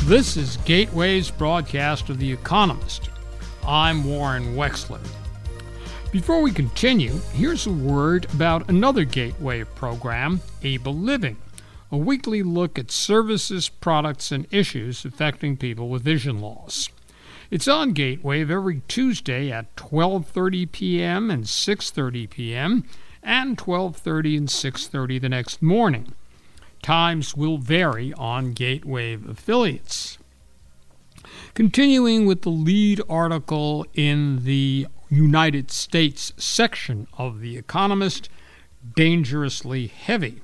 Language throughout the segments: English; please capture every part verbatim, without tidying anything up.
This is Gateway's broadcast of The Economist. I'm Warren Wexler. Before we continue, here's a word about another Gateway program, Able Living, a weekly look at services, products, and issues affecting people with vision loss. It's on Gateway every Tuesday at twelve thirty p.m. and six thirty p.m. and twelve thirty and six thirty the next morning. Times will vary on Gateway affiliates. Continuing with the lead article in the United States section of The Economist, Dangerously Heavy.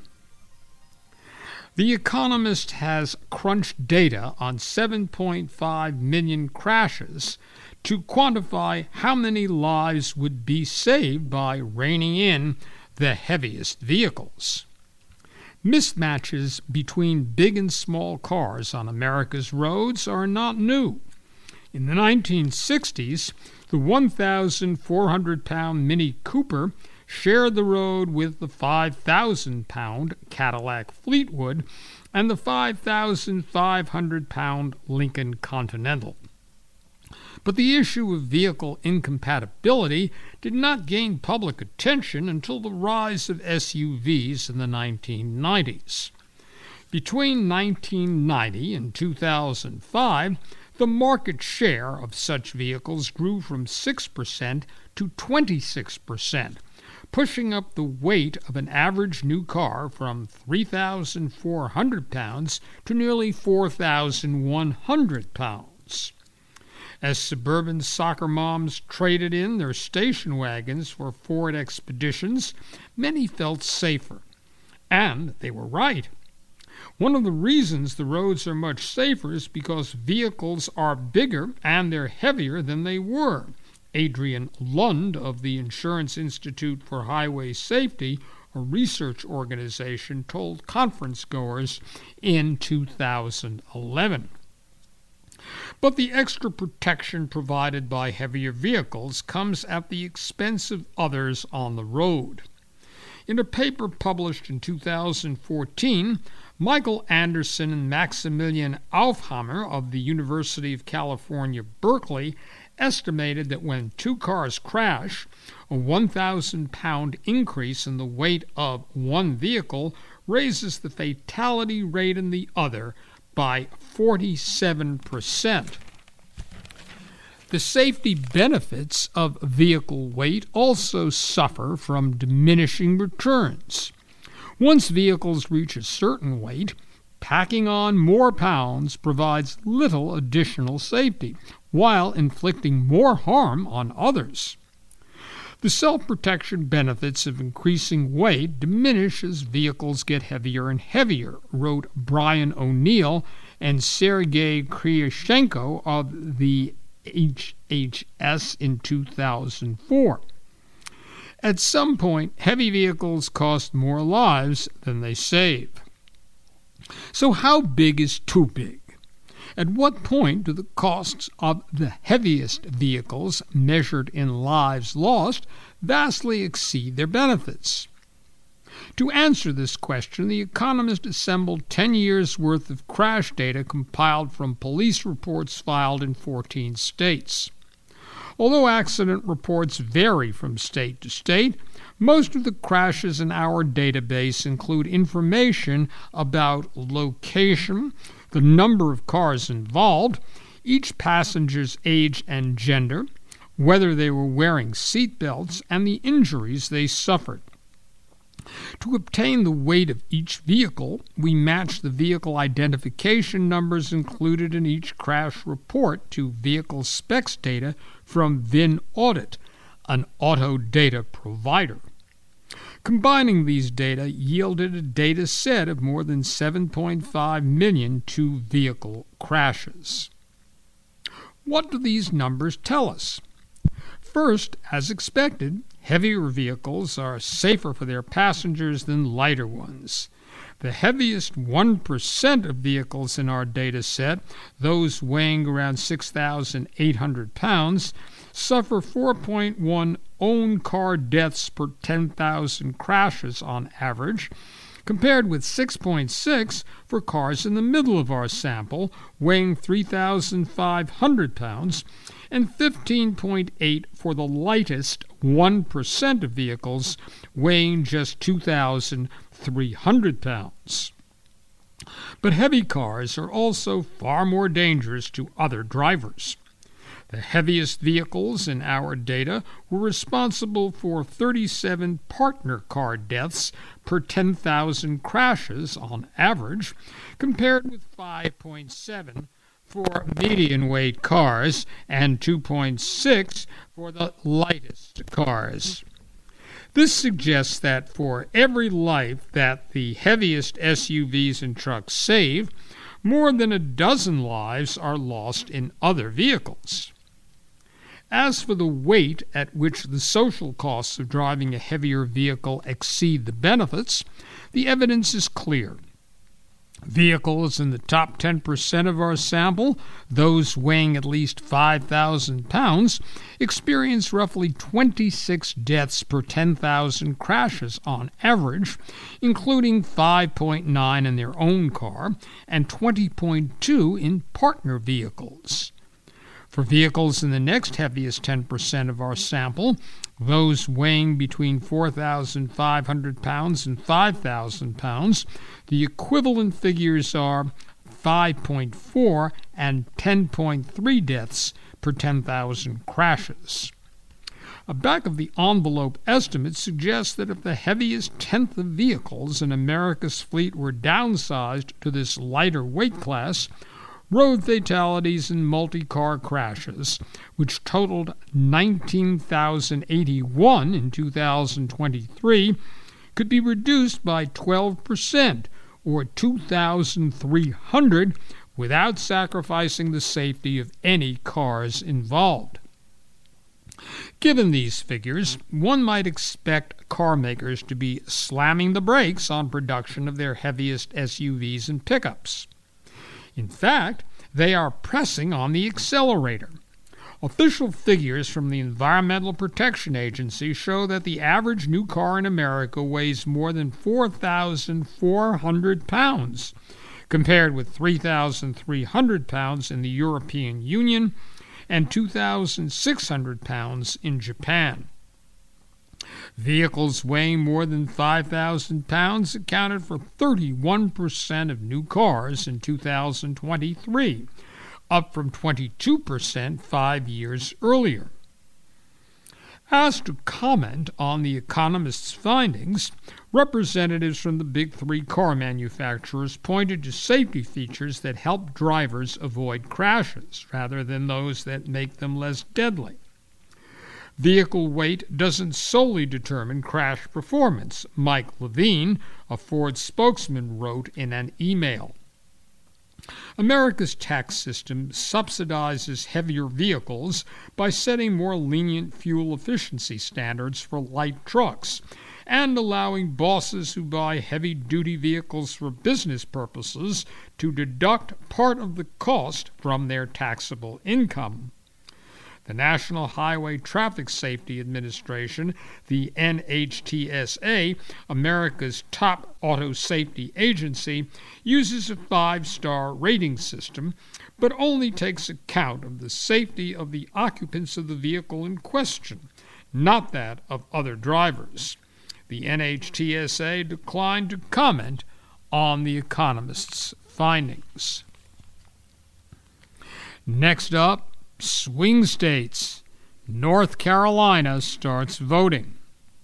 The Economist has crunched data on seven point five million crashes to quantify how many lives would be saved by reining in the heaviest vehicles. Mismatches between big and small cars on America's roads are not new. In the nineteen sixties, the one thousand four hundred pound Mini Cooper shared the road with the five thousand pound Cadillac Fleetwood and the five thousand five hundred pound Lincoln Continental. But the issue of vehicle incompatibility did not gain public attention until the rise of S U Vs in the nineteen nineties. Between nineteen ninety and two thousand five, the market share of such vehicles grew from six percent to twenty-six percent, pushing up the weight of an average new car from three thousand four hundred pounds to nearly four thousand one hundred pounds. As suburban soccer moms traded in their station wagons for Ford Expeditions, many felt safer. And they were right. One of the reasons the roads are much safer is because vehicles are bigger and they're heavier than they were. Adrian Lund of the Insurance Institute for Highway Safety, a research organization, told conference goers in two thousand eleven. But the extra protection provided by heavier vehicles comes at the expense of others on the road. In a paper published in two thousand fourteen, Michael Anderson and Maximilian Aufhammer of the University of California, Berkeley, estimated that when two cars crash, a one thousand pound increase in the weight of one vehicle raises the fatality rate in the other by forty-seven percent. The safety benefits of vehicle weight also suffer from diminishing returns. Once vehicles reach a certain weight, packing on more pounds provides little additional safety, while inflicting more harm on others. The self-protection benefits of increasing weight diminish as vehicles get heavier and heavier, wrote Brian O'Neill and Sergei Kryushenko of the H H S in two thousand four. At some point, heavy vehicles cost more lives than they save. So how big is too big? At what point do the costs of the heaviest vehicles, measured in lives lost, vastly exceed their benefits? To answer this question, The Economist assembled ten years' worth of crash data compiled from police reports filed in fourteen states. Although accident reports vary from state to state, most of the crashes in our database include information about location, the number of cars involved, each passenger's age and gender, whether they were wearing seat belts, and the injuries they suffered. To obtain the weight of each vehicle, we match the vehicle identification numbers included in each crash report to vehicle specs data from VinAudit, an auto data provider. Combining these data yielded a data set of more than seven point five million two-vehicle crashes. What do these numbers tell us? First, as expected, heavier vehicles are safer for their passengers than lighter ones. The heaviest one percent of vehicles in our data set, those weighing around six thousand eight hundred pounds, suffer four point one own car deaths per ten thousand crashes on average, compared with six point six for cars in the middle of our sample, weighing three thousand five hundred pounds, and fifteen point eight for the lightest one percent of vehicles, weighing just two thousand three hundred pounds. But heavy cars are also far more dangerous to other drivers. The heaviest vehicles in our data were responsible for thirty-seven partner car deaths per ten thousand crashes on average, compared with five point seven for median weight cars and two point six for the lightest cars. This suggests that for every life that the heaviest S U Vs and trucks save, more than a dozen lives are lost in other vehicles. As for the weight at which the social costs of driving a heavier vehicle exceed the benefits, the evidence is clear. Vehicles in the top ten percent of our sample, those weighing at least five thousand pounds, experience roughly twenty-six deaths per ten thousand crashes on average, including five point nine in their own car and twenty point two in partner vehicles. For vehicles in the next heaviest ten percent of our sample, those weighing between four thousand five hundred pounds and five thousand pounds, the equivalent figures are five point four and ten point three deaths per ten thousand crashes. A back-of-the-envelope estimate suggests that if the heaviest tenth of vehicles in America's fleet were downsized to this lighter weight class, road fatalities and multi-car crashes, which totaled nineteen thousand eighty-one in two thousand twenty-three, could be reduced by twelve percent, or two thousand three hundred, without sacrificing the safety of any cars involved. Given these figures, one might expect car makers to be slamming the brakes on production of their heaviest S U Vs and pickups. In fact, they are pressing on the accelerator. Official figures from the Environmental Protection Agency show that the average new car in America weighs more than four thousand four hundred pounds, compared with three thousand three hundred pounds in the European Union and two thousand six hundred pounds in Japan. Vehicles weighing more than five thousand pounds accounted for thirty-one percent of new cars in two thousand twenty-three, up from twenty-two percent five years earlier. Asked to comment on the Economist's findings, representatives from the big three car manufacturers pointed to safety features that help drivers avoid crashes, rather than those that make them less deadly. Vehicle weight doesn't solely determine crash performance, Mike Levine, a Ford spokesman, wrote in an email. America's tax system subsidizes heavier vehicles by setting more lenient fuel efficiency standards for light trucks and allowing bosses who buy heavy-duty vehicles for business purposes to deduct part of the cost from their taxable income. The National Highway Traffic Safety Administration, the N H T S A, America's top auto safety agency, uses a five-star rating system, but only takes account of the safety of the occupants of the vehicle in question, not that of other drivers. The N H T S A declined to comment on the Economist's findings. Next up, swing states. North Carolina starts voting.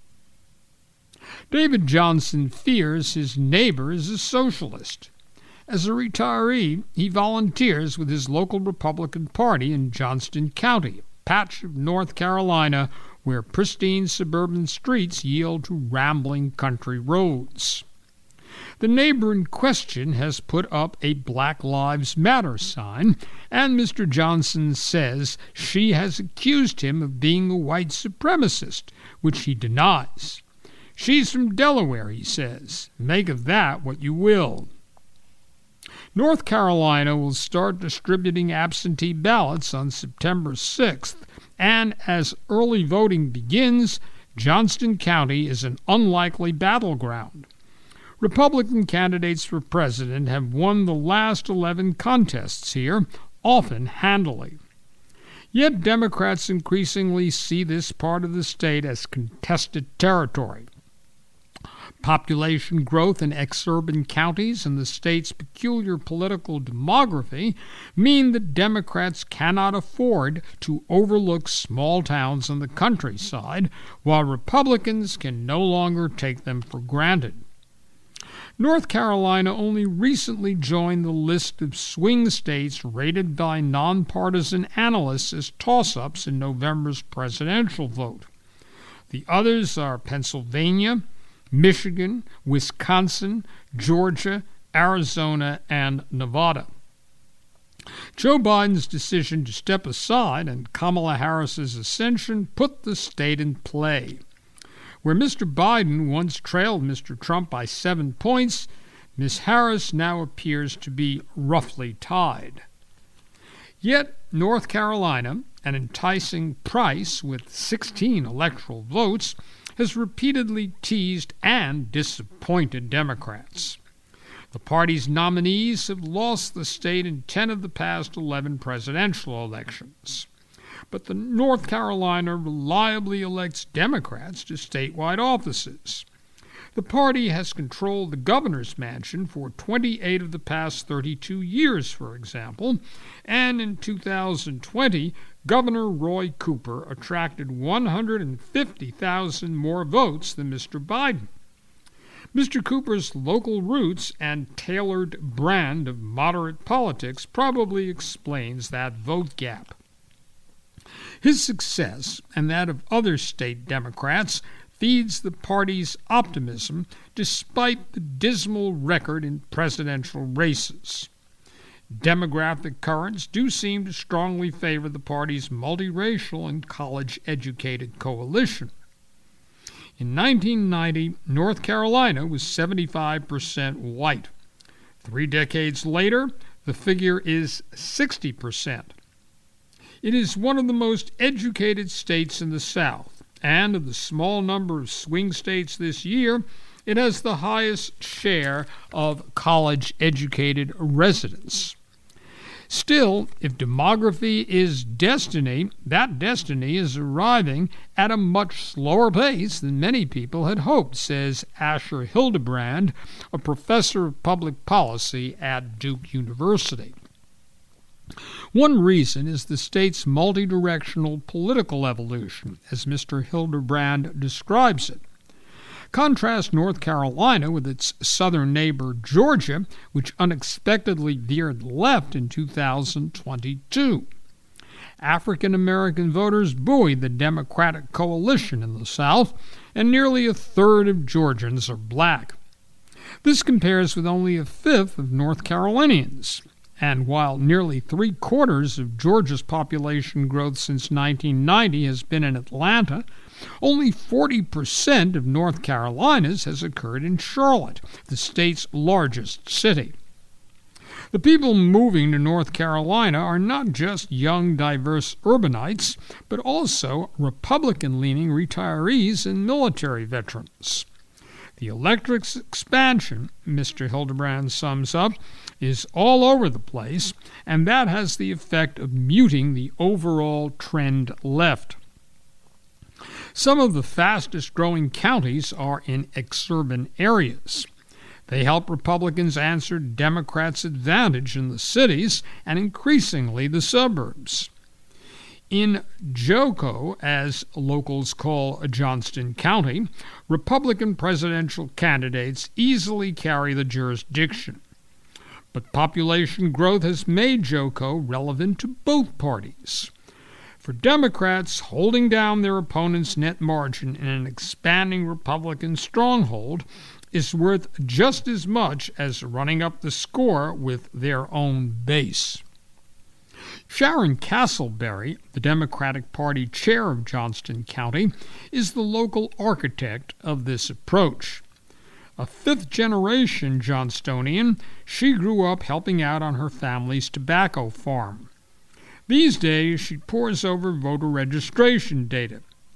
David Johnson fears his neighbor is a socialist. As a retiree, he volunteers with his local Republican Party in Johnston County, a patch of North Carolina where pristine suburban streets yield to rambling country roads. The neighbor in question has put up a Black Lives Matter sign, and Mister Johnson says she has accused him of being a white supremacist, which he denies. She's from Delaware, he says. Make of that what you will. North Carolina will start distributing absentee ballots on September sixth, and as early voting begins, Johnston County is an unlikely battleground. Republican candidates for president have won the last eleven contests here, often handily. Yet Democrats increasingly see this part of the state as contested territory. Population growth in exurban counties and the state's peculiar political demography mean that Democrats cannot afford to overlook small towns on the countryside, while Republicans can no longer take them for granted. North Carolina only recently joined the list of swing states rated by nonpartisan analysts as toss-ups in November's presidential vote. The others are Pennsylvania, Michigan, Wisconsin, Georgia, Arizona, and Nevada. Joe Biden's decision to step aside and Kamala Harris's ascension put the state in play. Where Mister Biden once trailed Mister Trump by seven points, Miz Harris now appears to be roughly tied. Yet North Carolina, an enticing price with sixteen electoral votes, has repeatedly teased and disappointed Democrats. The party's nominees have lost the state in ten of the past eleven presidential elections. But the North Carolina reliably elects Democrats to statewide offices. The party has controlled the governor's mansion for twenty-eight of the past thirty-two years, for example, and in two thousand twenty, Governor Roy Cooper attracted one hundred fifty thousand more votes than Mister Biden. Mister Cooper's local roots and tailored brand of moderate politics probably explains that vote gap. His success, and that of other state Democrats, feeds the party's optimism despite the dismal record in presidential races. Demographic currents do seem to strongly favor the party's multiracial and college-educated coalition. In nineteen ninety, North Carolina was seventy-five percent white. Three decades later, the figure is sixty percent. It is one of the most educated states in the South, and of the small number of swing states this year, it has the highest share of college-educated residents. Still, if demography is destiny, that destiny is arriving at a much slower pace than many people had hoped, says Asher Hildebrand, a professor of public policy at Duke University. One reason is the state's multidirectional political evolution, as Mister Hildebrand describes it. Contrast North Carolina with its southern neighbor Georgia, which unexpectedly veered left in two thousand twenty-two. African American voters buoyed the Democratic coalition in the South, and nearly a third of Georgians are black. This compares with only a fifth of North Carolinians. And while nearly three-quarters of Georgia's population growth since nineteen ninety has been in Atlanta, only forty percent of North Carolina's has occurred in Charlotte, the state's largest city. The people moving to North Carolina are not just young, diverse urbanites, but also Republican-leaning retirees and military veterans. The electorate expansion, Mister Hildebrand sums up, is all over the place, and that has the effect of muting the overall trend left. Some of the fastest-growing counties are in exurban areas. They help Republicans answer Democrats' advantage in the cities and increasingly the suburbs. In JoCo, as locals call Johnston County, Republican presidential candidates easily carry the jurisdiction. But population growth has made JoCo relevant to both parties. For Democrats, holding down their opponent's net margin in an expanding Republican stronghold is worth just as much as running up the score with their own base. Sharon Castleberry, the Democratic Party chair of Johnston County, is the local architect of this approach. A fifth-generation Johnstonian, she grew up helping out on her family's tobacco farm. These days, she pores over voter registration data.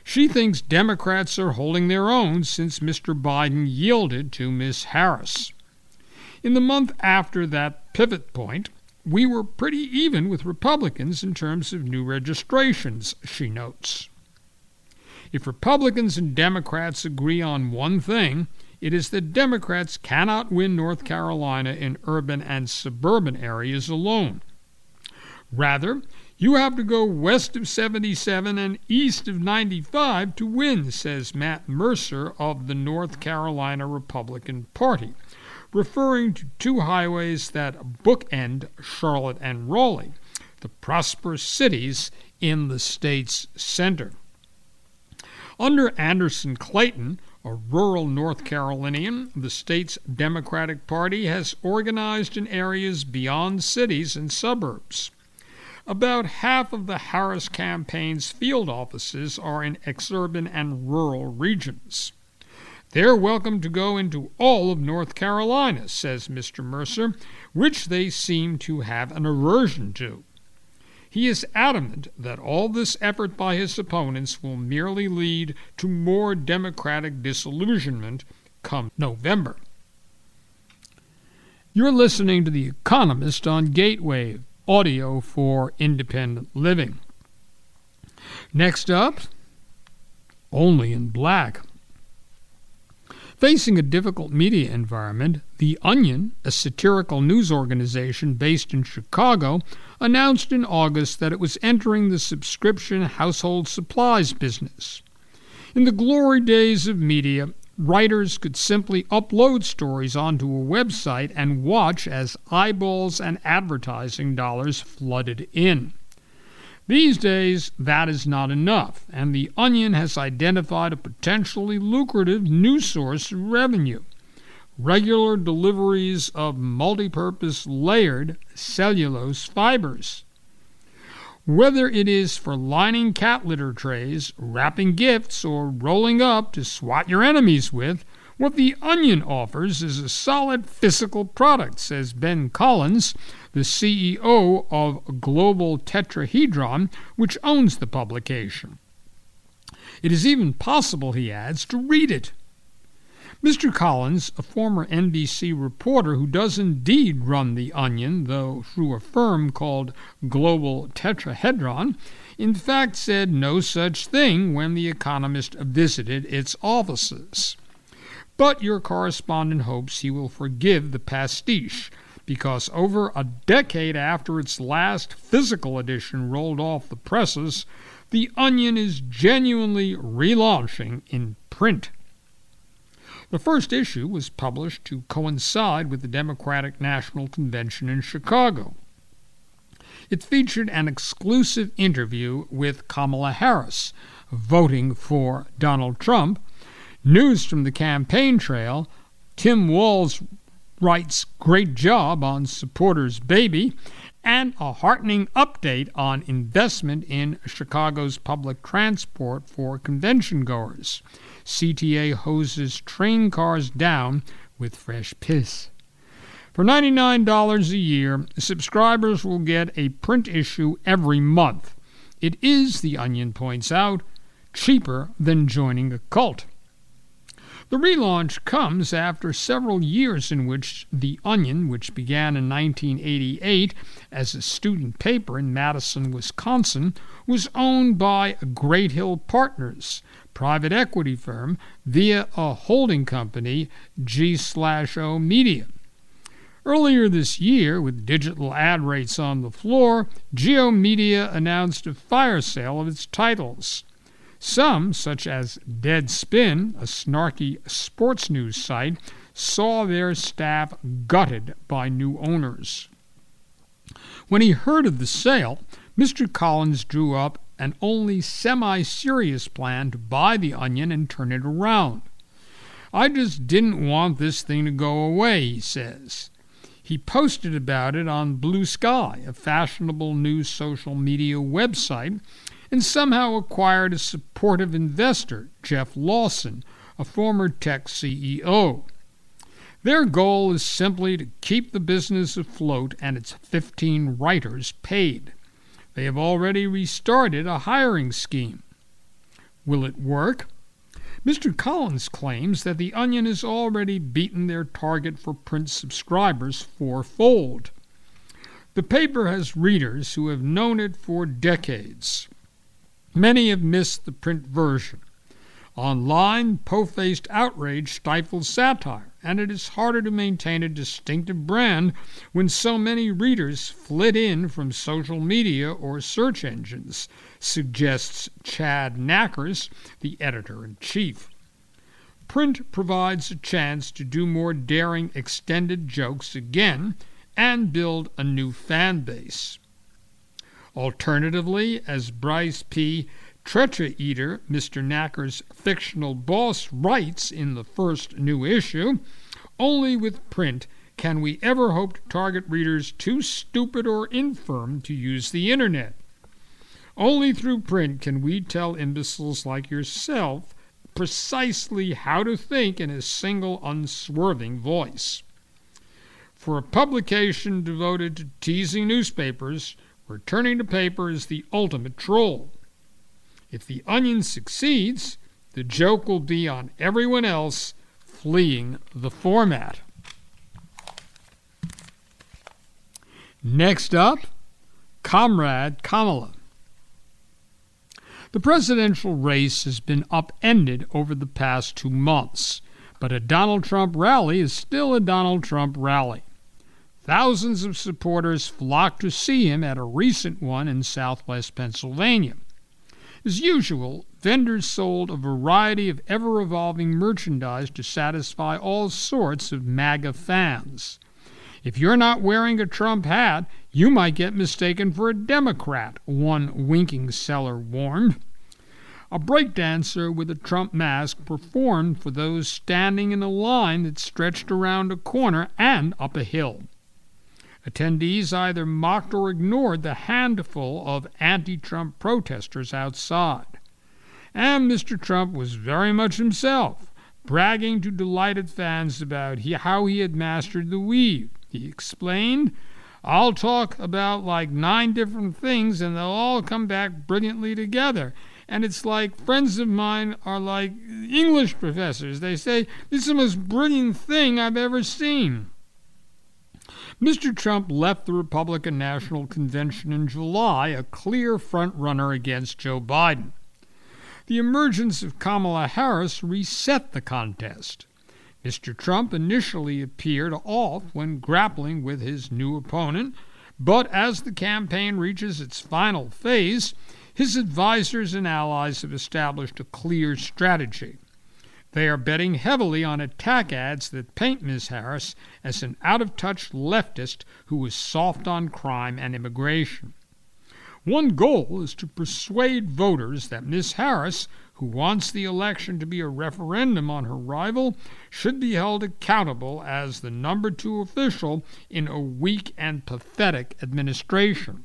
She thinks Democrats are holding their own since Mister Biden yielded to Miz Harris. In the month after that pivot point, we were pretty even with Republicans in terms of new registrations, she notes. If Republicans and Democrats agree on one thing, it is that Democrats cannot win North Carolina in urban and suburban areas alone. Rather, you have to go west of seventy-seven and east of ninety-five to win, says Matt Mercer of the North Carolina Republican Party, referring to two highways that bookend Charlotte and Raleigh, the prosperous cities in the state's center. Under Anderson Clayton, a rural North Carolinian, the state's Democratic Party has organized in areas beyond cities and suburbs. About half of the Harris campaign's field offices are in exurban and rural regions. They're welcome to go into all of North Carolina, says Mister Mercer, which they seem to have an aversion to. He is adamant that all this effort by his opponents will merely lead to more Democratic disillusionment come November. You're listening to The Economist on Gateway, audio for independent living. Next up, Only in Black. Facing a difficult media environment, The Onion, a satirical news organization based in Chicago, announced in August that it was entering the subscription household supplies business. In the glory days of media, writers could simply upload stories onto a website and watch as eyeballs and advertising dollars flooded in. These days, that is not enough, and The Onion has identified a potentially lucrative new source of revenue: regular deliveries of multipurpose layered cellulose fibers. Whether it is for lining cat litter trays, wrapping gifts, or rolling up to swat your enemies with, what The Onion offers is a solid physical product, says Ben Collins, the C E O of Global Tetrahedron, which owns the publication. It is even possible, he adds, to read it. Mister Collins, a former N B C reporter who does indeed run The Onion, though through a firm called Global Tetrahedron, in fact said no such thing when The Economist visited its offices. But your correspondent hopes he will forgive the pastiche, because over a decade after its last physical edition rolled off the presses, The Onion is genuinely relaunching in print. The first issue was published to coincide with the Democratic National Convention in Chicago. It featured an exclusive interview with Kamala Harris, voting for Donald Trump, news from the campaign trail, Tim Walz writes great job on supporters' baby, and a heartening update on investment in Chicago's public transport for convention-goers. C T A hoses train cars down with fresh piss. For ninety-nine dollars a year, subscribers will get a print issue every month. It is, The Onion points out, cheaper than joining a cult. The relaunch comes after several years in which The Onion, which began in nineteen eighty-eight as a student paper in Madison, Wisconsin, was owned by Great Hill Partners, private equity firm, via a holding company, G O Media. Earlier this year, with digital ad rates on the floor, G O Media announced a fire sale of its titles. Some, such as Deadspin, a snarky sports news site, saw their staff gutted by new owners. When he heard of the sale, Mister Collins drew up an only semi-serious plan to buy The Onion and turn it around. I just didn't want this thing to go away, he says. He posted about it on Blue Sky, a fashionable new social media website, and somehow acquired a supportive investor, Jeff Lawson, a former tech C E O. Their goal is simply to keep the business afloat and its fifteen writers paid. They have already restarted a hiring scheme. Will it work? Mister Collins claims that The Onion has already beaten their target for print subscribers fourfold. The paper has readers who have known it for decades. Many have missed the print version. Online, po-faced outrage stifles satire, and it is harder to maintain a distinctive brand when so many readers flit in from social media or search engines, suggests Chad Nackers, the editor-in-chief. Print provides a chance to do more daring extended jokes again and build a new fan base. Alternatively, as Bryce P. Trecha-Eater, Mister Knacker's fictional boss, writes in the first new issue, only with print can we ever hope to target readers too stupid or infirm to use the internet. Only through print can we tell imbeciles like yourself precisely how to think in a single unswerving voice. For a publication devoted to teasing newspapers, returning to paper is the ultimate troll. If The Onion succeeds, the joke will be on everyone else fleeing the format. Next up, Comrade Kamala. The presidential race has been upended over the past two months, but a Donald Trump rally is still a Donald Trump rally. Thousands of supporters flocked to see him at a recent one in southwest Pennsylvania. As usual, vendors sold a variety of ever-evolving merchandise to satisfy all sorts of MAGA fans. If you're not wearing a Trump hat, you might get mistaken for a Democrat, one winking seller warned. A breakdancer with a Trump mask performed for those standing in a line that stretched around a corner and up a hill. Attendees either mocked or ignored the handful of anti-Trump protesters outside. And Mister Trump was very much himself, bragging to delighted fans about he, how he had mastered the weave. He explained, "I'll talk about like nine different things and they'll all come back brilliantly together. And it's like friends of mine are like English professors. They say, this is the most brilliant thing I've ever seen." Mister Trump left the Republican National Convention in July a clear front-runner against Joe Biden. The emergence of Kamala Harris reset the contest. Mister Trump initially appeared off when grappling with his new opponent, but as the campaign reaches its final phase, his advisors and allies have established a clear strategy. They are betting heavily on attack ads that paint Miz Harris as an out-of-touch leftist who is soft on crime and immigration. One goal is to persuade voters that Miz Harris, who wants the election to be a referendum on her rival, should be held accountable as the number two official in a weak and pathetic administration.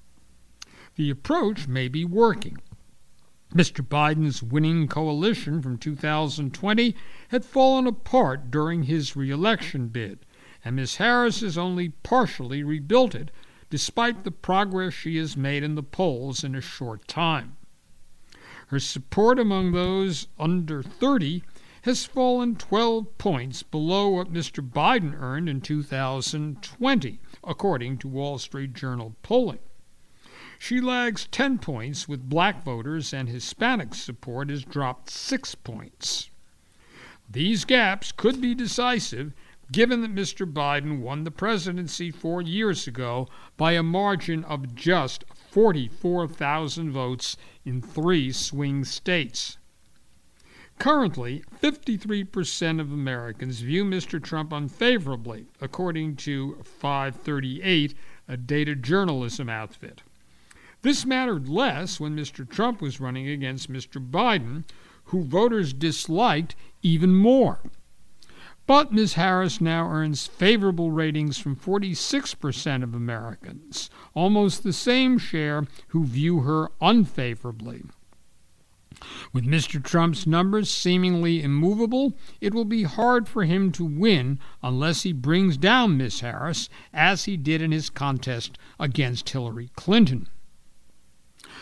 The approach may be working. Mister Biden's winning coalition from two thousand twenty had fallen apart during his re-election bid, and Miz Harris has only partially rebuilt it, despite the progress she has made in the polls in a short time. Her support among those under thirty has fallen twelve points below what Mister Biden earned in two thousand twenty, according to Wall Street Journal polling. She lags ten points with black voters, and Hispanic support has dropped six points. These gaps could be decisive, given that Mister Biden won the presidency four years ago by a margin of just forty-four thousand votes in three swing states. Currently, fifty-three percent of Americans view Mister Trump unfavorably, according to five thirty-eight, a data journalism outfit. This mattered less when Mister Trump was running against Mister Biden, who voters disliked even more. But Miz Harris now earns favorable ratings from forty-six percent of Americans, almost the same share who view her unfavorably. With Mister Trump's numbers seemingly immovable, it will be hard for him to win unless he brings down Miz Harris, as he did in his contest against Hillary Clinton.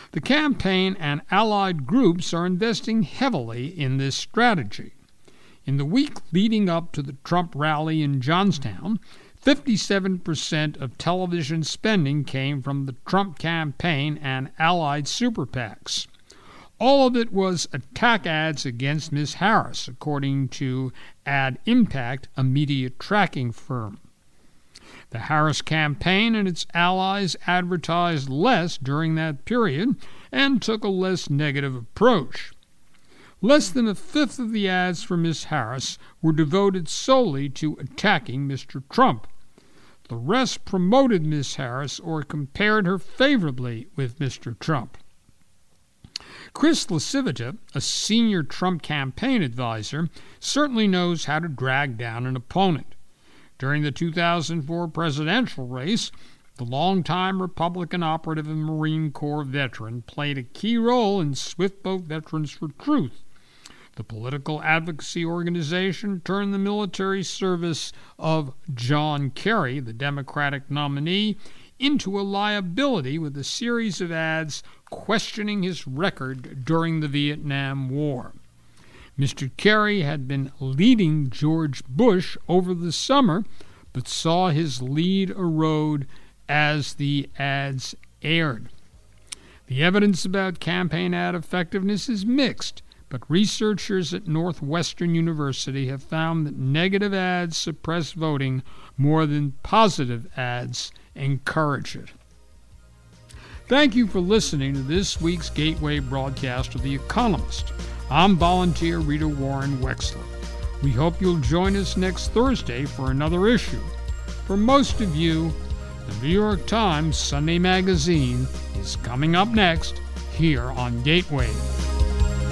The campaign and allied groups are investing heavily in this strategy. In the week leading up to the Trump rally in Johnstown, fifty-seven percent of television spending came from the Trump campaign and allied super PACs. All of it was attack ads against Miz Harris, according to Ad Impact, a media tracking firm. The Harris campaign and its allies advertised less during that period and took a less negative approach. Less than a fifth of the ads for Miz Harris were devoted solely to attacking Mister Trump. The rest promoted Miz Harris or compared her favorably with Mister Trump. Chris LaCivita, a senior Trump campaign advisor, certainly knows how to drag down an opponent. During the two thousand four presidential race, the longtime Republican operative and Marine Corps veteran played a key role in Swift Boat Veterans for Truth. The political advocacy organization turned the military service of John Kerry, the Democratic nominee, into a liability with a series of ads questioning his record during the Vietnam War. Mister Kerry had been leading George Bush over the summer, but saw his lead erode as the ads aired. The evidence about campaign ad effectiveness is mixed, but researchers at Northwestern University have found that negative ads suppress voting more than positive ads encourage it. Thank you for listening to this week's Gateway broadcast of The Economist. I'm volunteer reader Warren Wexler. We hope you'll join us next Thursday for another issue. For most of you, the New York Times Sunday Magazine is coming up next here on Gateway.